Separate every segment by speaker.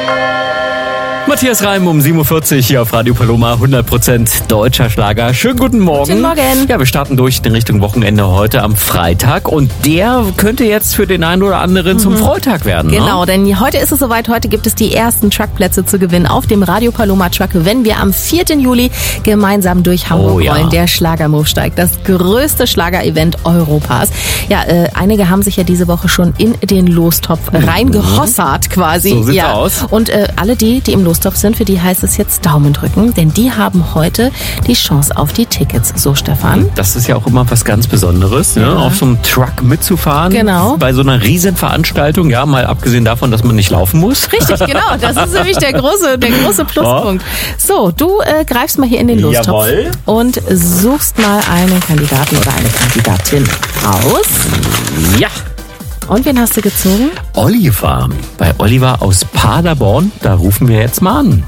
Speaker 1: Matthias Reim um 7.40 Uhr hier auf Radio Paloma, 100% deutscher Schlager. Schönen guten Morgen.
Speaker 2: Guten Morgen.
Speaker 1: Ja, wir starten durch in Richtung Wochenende heute am Freitag und der könnte jetzt für den einen oder anderen zum Freitag werden.
Speaker 2: Genau, denn heute ist es soweit. Heute gibt es die ersten Truckplätze zu gewinnen auf dem Radio Paloma Truck, wenn wir am 4. Juli gemeinsam durch Hamburg rollen. Der Schlagermove steigt, das größte Schlager-Event Europas. Ja, einige haben sich ja diese Woche schon in den Lostopf reingehossert quasi.
Speaker 1: So sieht's aus.
Speaker 2: Und alle die im Lostopf sind, für die heißt es jetzt Daumen drücken, denn die haben heute die Chance auf die Tickets. So, Stefan.
Speaker 1: Das ist ja auch immer was ganz Besonderes, ne? Auf so einem Truck mitzufahren.
Speaker 2: Genau.
Speaker 1: Bei so einer riesen Veranstaltung, ja, mal abgesehen davon, dass man nicht laufen muss.
Speaker 2: Richtig, genau. Das ist nämlich der große Pluspunkt. So, du greifst mal hier in den Lostopf.
Speaker 1: Jawohl.
Speaker 2: Und suchst mal einen Kandidaten oder eine Kandidatin raus.
Speaker 1: Ja.
Speaker 2: Und wen hast du gezogen?
Speaker 1: Oliver. Bei Oliver aus Paderborn, da rufen wir jetzt mal an.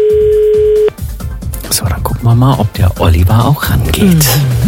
Speaker 1: So, dann gucken wir mal, ob der Oliver auch rangeht.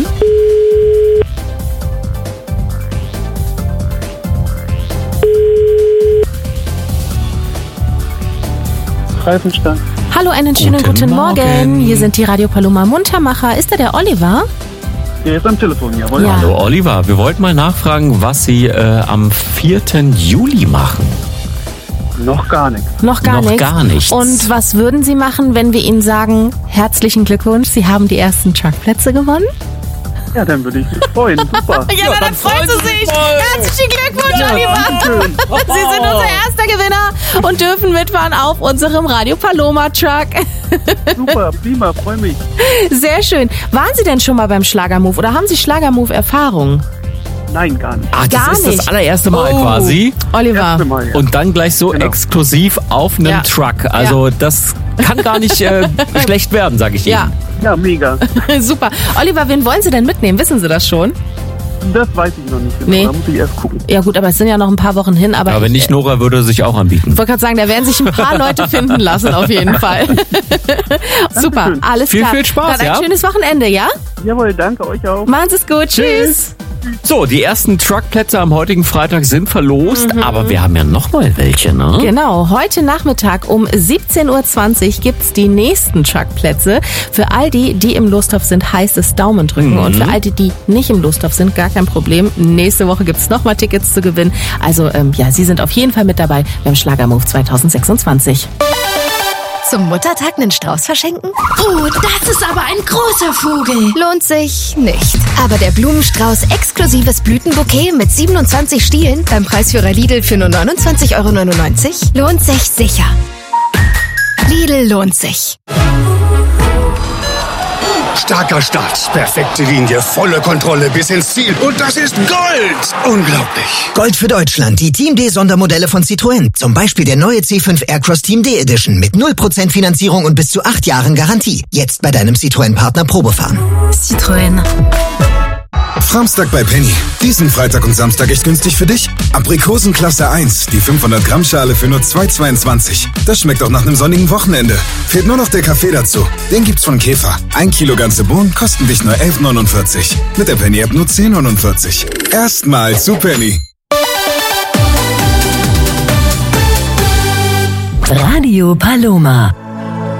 Speaker 3: Reifenstein.
Speaker 2: Hallo, einen schönen guten Morgen. Hier sind die Radio Paloma Muntermacher. Ist da der Oliver?
Speaker 3: Der ist am Telefon, jawohl.
Speaker 2: Ja.
Speaker 1: Hallo Oliver, wir wollten mal nachfragen, was Sie am 4. Juli machen.
Speaker 3: Noch gar nichts.
Speaker 2: Noch gar nichts.
Speaker 1: nichts.
Speaker 2: Und was würden Sie machen, wenn wir Ihnen sagen, herzlichen Glückwunsch, Sie haben die ersten Truckplätze gewonnen?
Speaker 3: Ja, dann würde ich mich freuen. Super.
Speaker 2: Ja, dann freuen Sie sich. Herzlichen Glückwunsch, Oliver. Sie sind unser erster Gewinner und dürfen mitfahren auf unserem Radio Paloma Truck.
Speaker 3: Super, prima, freue mich.
Speaker 2: Sehr schön. Waren Sie denn schon mal beim Schlagermove oder haben Sie Schlagermove-Erfahrung?
Speaker 3: Nein, gar nicht.
Speaker 1: Ach, das
Speaker 2: Gar
Speaker 1: ist
Speaker 2: nicht.
Speaker 1: das allererste Mal quasi.
Speaker 2: Oliver.
Speaker 3: Erste Mal, ja.
Speaker 1: Und dann gleich so
Speaker 3: Genau.
Speaker 1: exklusiv auf einem
Speaker 2: Ja.
Speaker 1: Truck. Also das kann gar nicht schlecht werden, sage ich
Speaker 2: Ja,
Speaker 1: Ihnen.
Speaker 3: Ja, mega.
Speaker 2: super. Oliver, wen wollen Sie denn mitnehmen? Wissen Sie das schon?
Speaker 3: Das weiß ich noch nicht genau.
Speaker 2: Nee.
Speaker 3: Da muss ich erst gucken.
Speaker 2: Ja gut, aber es sind ja noch ein paar Wochen hin. Aber
Speaker 1: wenn nicht Nora, würde er sich auch anbieten.
Speaker 2: ich wollte gerade sagen, da werden sich ein paar Leute finden lassen, auf jeden Fall. Super,
Speaker 3: Dankeschön.
Speaker 2: alles
Speaker 1: Viel,
Speaker 2: klar.
Speaker 1: viel Spaß,
Speaker 2: Dann ein
Speaker 1: ja?
Speaker 2: schönes Wochenende, ja?
Speaker 3: Jawohl, danke euch auch.
Speaker 2: Machen Sie es gut. Tschüss.
Speaker 1: So, die ersten Truckplätze am heutigen Freitag sind verlost, aber wir haben ja noch mal welche, ne?
Speaker 2: Genau, heute Nachmittag um 17.20 Uhr gibt's die nächsten Truckplätze. Für all die, die im Lostopf sind, heißt es Daumen drücken. Und für all die, die nicht im Lostopf sind, gar kein Problem. Nächste Woche gibt's nochmal Tickets zu gewinnen. Also Sie sind auf jeden Fall mit dabei beim Schlagermove 2026.
Speaker 4: Zum Muttertag einen Strauß verschenken? Oh, das ist aber ein großer Vogel. Lohnt sich nicht. Aber der Blumenstrauß exklusives Blütenbouquet mit 27 Stielen beim Preisführer Lidl für nur 29,99 € lohnt sich sicher. Lidl lohnt sich.
Speaker 5: Starker Start, perfekte Linie, volle Kontrolle bis ins Ziel. Und das ist Gold! Unglaublich.
Speaker 6: Gold für Deutschland, die Team D Sondermodelle von Citroën. Zum Beispiel der neue C5 Aircross Team D Edition mit 0% Finanzierung und bis zu 8 Jahren Garantie. Jetzt bei deinem Citroën-Partner Probefahren.
Speaker 4: Citroën.
Speaker 5: Samstag bei Penny. Diesen Freitag und Samstag echt günstig für dich. Aprikosen Klasse 1, die 500 Gramm Schale für nur 2,22. Das schmeckt auch nach einem sonnigen Wochenende. Fehlt nur noch der Kaffee dazu. Den gibt's von Käfer. 1 Kilo ganze Bohnen kosten dich nur 11,49. Mit der Penny App nur 10,49. Erstmals zu Penny.
Speaker 7: Radio Paloma.